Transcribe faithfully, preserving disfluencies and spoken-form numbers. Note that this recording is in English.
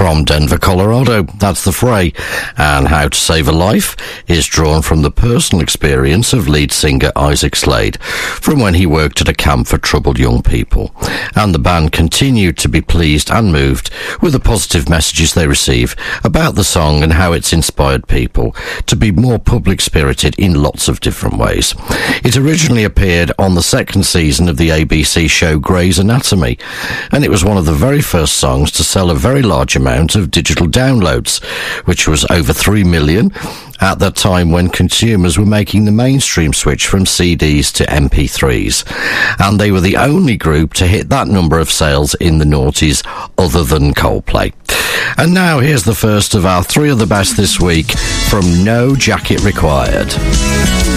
from Denver, Colorado. That's The Fray. And How to Save a Life is drawn from the personal experience of lead singer Isaac Slade from when he worked at a camp for troubled young people. And the band continued to be pleased and moved with the positive messages they receive about the song and how it's inspired people to be more public spirited in lots of different ways. It originally appeared on the second season of the A B C show Grey's Anatomy, and it was one of the very first songs to sell a very large amount of digital downloads, which was over three million at that time when consumers were making the mainstream switch from C Ds to M P threes. And they were the only group to hit that number of sales in the noughties other than Coldplay. And now here's the first of our three of the best this week from No Jacket Required.